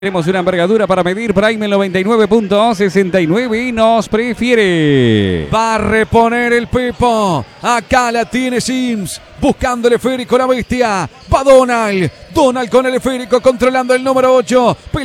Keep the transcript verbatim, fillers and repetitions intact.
Tenemos una envergadura para medir. Prime el noventa y nueve punto sesenta y nueve y nos prefiere. Va a reponer el Pepo. Acá la tiene Sims. Buscando el esférico la bestia. Va Donald. Donald con el esférico controlando el número ocho.